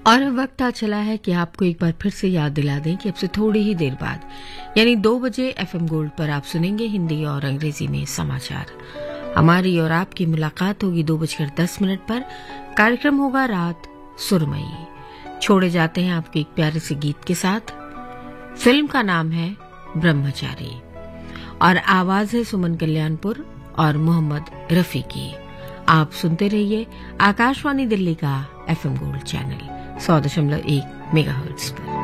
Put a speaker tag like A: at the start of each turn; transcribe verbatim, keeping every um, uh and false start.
A: और अब वक्त आ चला है कि आपको एक बार फिर से याद दिला दें कि अब से थोड़ी ही देर बाद यानी दो बजे एफएम गोल्ड पर आप सुनेंगे हिंदी और अंग्रेजी में समाचार। हमारी और आपकी मुलाकात होगी दो बजकर दस मिनट पर। कार्यक्रम होगा रात सुरमई। छोड़े जाते हैं आपके एक प्यारे से गीत के साथ। फिल्म का नाम है ब्रह्मचारी और आवाज है सुमन कल्याणपुर और मोहम्मद रफी की। आप सुनते रहिए आकाशवाणी दिल्ली का एफएम गोल्ड चैनल सौ दशमलव एक मेगाहर्ट्ज पर।